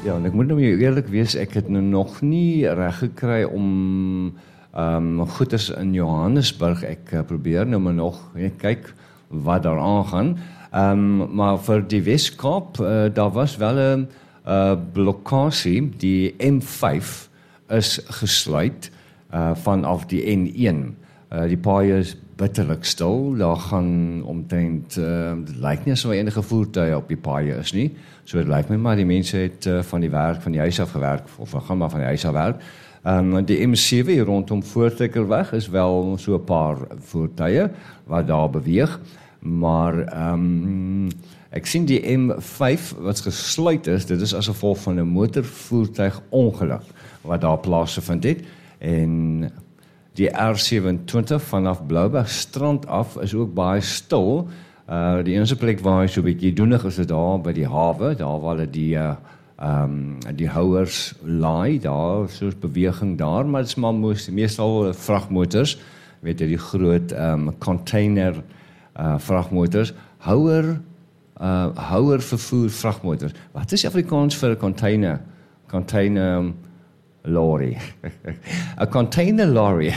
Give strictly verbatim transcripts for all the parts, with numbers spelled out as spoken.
Ja, en ek moet nou met jou eerlik wees, ek het nou nog nie reg gekry om um, goeders in Johannesburg, ek uh, probeer nou maar nog, ek kyk wat daar aangaan, um, maar vir die Wes-Kaap, uh, daar was wel 'n uh, blokkade, die M vyf is gesluit uh, vanaf die N een. Uh, die paaie is bitterlik stil, daar gaan omtrent, uh, dit lyk nie asof enige voertuie op die paaie is nie, so dit lyk my maar die mense het uh, van die werk, van die huis af gewerk, of gaan maar van die huis af werk. Um, die M sewe hier rondom Voortrekker is wel so 'n paar voertuie wat daar beweeg, maar um, ek sien die M vyf wat gesluit is, dit is as gevolg van 'n motorvoertuig ongeluk wat daar plaasgevind het, en die R sewe-en-twintig vanaf Blouberg strand af is ook baie stil. Uh, die enige plek waar hy so 'n bietjie doenig is, is daar by die hawe, daar waar hulle die uh, um, die houers laai, daar soos beweging daar, maar dit is maar moes, meestal vragmotors, weet jy, die groot um, container uh, vragmotors, houer uh, houer vervoer vragmotors. Wat is Afrikaans vir 'n container? Container um, lorry. 'n container lorry.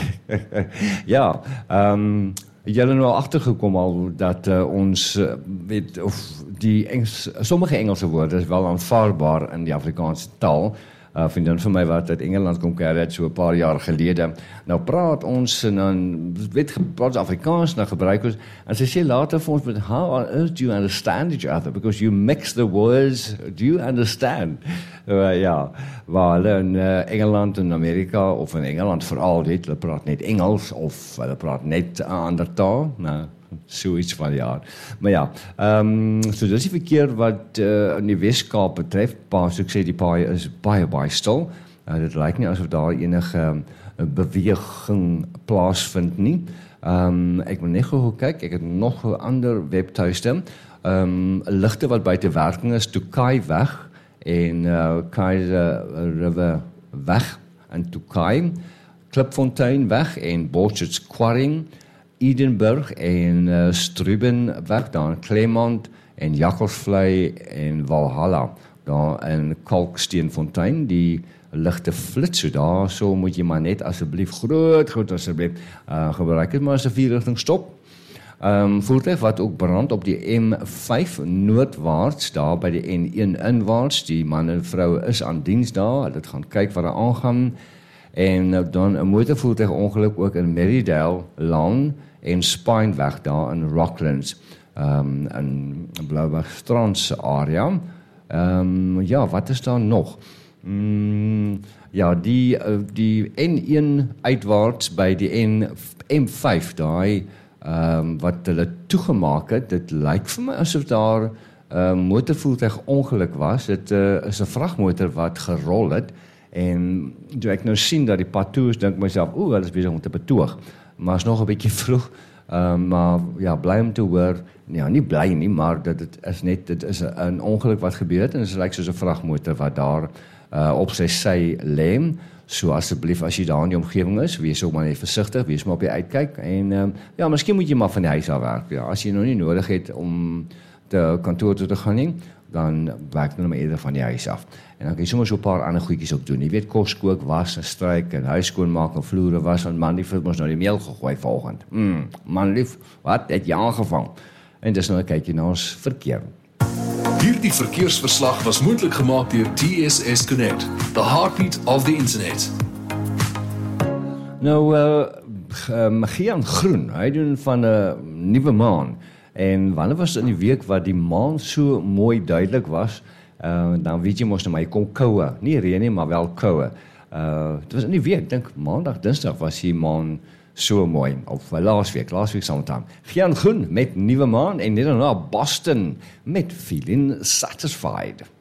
Ja, um, julle nou agtergekom al dat uh, ons uh, weet of die Engels, sommige Engelse woorde is wel aanvaarbaar in die Afrikaanse taal. Uh, vriendin van my wat uit Engeland kom keer het so 'n paar jaar gelede. Nou praat ons en dan weet praat Afrikaans, dan gebruik ons en sy sê later vir ons, but how on earth do you understand each other? Because you mix the words, do you understand? Uh, ja, waar hulle in uh, Engeland en Amerika, of in Engeland veral dit, hulle praat net Engels, of hulle praat net 'n ander taal, nou, zoiets van ja. Maar ja, um, so dis die verkeer wat uh, in die Wes-Kaap betref, pa, so ek sê die paai is baie, baie stil, uh, dit lyk nie asof daar enige um, beweging plaasvind nie. Um, ek moet net gou kyk, ek het nog 'n ander webtuiste, um, ligte wat buite werking is, Tokai weg, en uh, Kaiser River weg, en Tokai, Klipfontein weg, en Borchards Quarrying, Edenburg en uh, Struben weg, daar in Claremont, en Jakkalsvlei en Valhalla, daar in Kalksteenfontein, die ligte flits, so daar, so moet jy maar net asseblief groot, groot asseblief, uh, gebruik het maar as 'n vierrigting stop. Um, voertuig wat ook brand op die M vyf noordwaarts, daar by die N een inwaarts, die man en vrou is aan diens daar, hulle gaan kyk wat er aangaan, en uh, dan 'n motorvoertuig ongeluk ook in Merridale Lawn en Spynweg daar in Rocklands, um, in Blouberg Strand area. Um, ja, wat is daar nog? Mm, ja, die, uh, die N een uitwaarts by die N, M vyf, daai um, wat hulle toegemaak het, dit lyk vir my asof daar 'n uh, motorvoertuig ongeluk was. Dit uh, is 'n vragmotor wat gerol het, en toe ek nou sien dat die pad toe is, dink myself, oeh, hulle is besig om te betoog, maar is nog 'n bietjie vroeg, um, maar ja, bly om te hoor, ja, nie bly nie, maar dit, dit is net, dit is 'n ongeluk wat gebeur het, en dit lyk soos 'n vragmotor wat daar uh, op sy sy lê, so asseblief, as jy daar in die omgewing is, wees ook maar net versigtig, wees maar op die uitkyk, en um, ja, miskien moet jy maar van die huis af werk, ja, as jy nog nie nodig het om te kantoor toe te gaan nie, dan werk nou maar eerder van die huis af. En dan kan jy sommer so 'n paar ander goedjies ook doen. Jy weet, kos kook, was en stryk en huis skoonmaak en vloere was, en man lief het ons nou die meel gegooi vanoggend. Mm, man lief, wat het jy aangevang? En dis nou 'n kykie na ons verkeer. Hierdie verkeersverslag was moontlik gemaak deur T S S Connect, the heartbeat of the internet. Nou, uh, um, Gian Groen, hy doen van 'n uh, nuwe maan. En wanneer was in die week wat die maan so mooi duidelik was, uh, dan weet jy mos nou maar, jy kom koue, nie reën nie, maar wel koue. Uh, het was in die week, ek dink maandag, dinsdag was die maan so mooi, of uh, laasweek, laasweek sometime. Gian Groen met nuwe maan, en net daarna Boston met Feeling Satisfied.